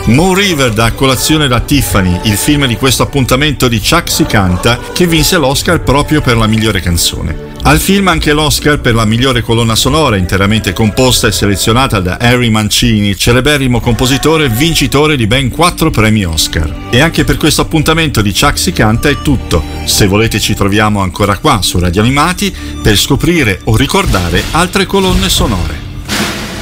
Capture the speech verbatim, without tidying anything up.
Moon River da colazione da Tiffany, il film di questo appuntamento di Chuck Si Canta, che vinse l'Oscar proprio per la migliore canzone. Al film anche l'Oscar per la migliore colonna sonora, interamente composta e selezionata da Harry Mancini, celeberrimo compositore vincitore di ben quattro premi Oscar. E anche per questo appuntamento di Chuck Si Canta è tutto. Se volete ci troviamo ancora qua su Radio Animati per scoprire o ricordare altre colonne sonore.